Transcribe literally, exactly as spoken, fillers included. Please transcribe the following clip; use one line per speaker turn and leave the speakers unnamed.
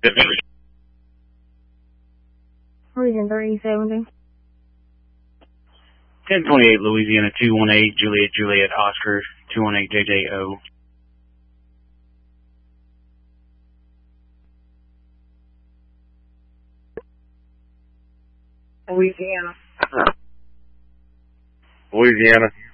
Region thirty seventy.
ten twenty-eight Louisiana two one eight Juliet Juliet Oscar two one eight J J O.
Louisiana.
Louisiana.